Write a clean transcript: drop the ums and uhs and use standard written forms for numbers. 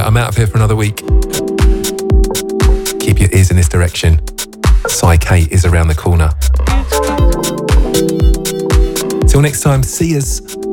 I'm out of here for another week. Keep your ears in this direction. Psy-K is around the corner. Till next time, see yous.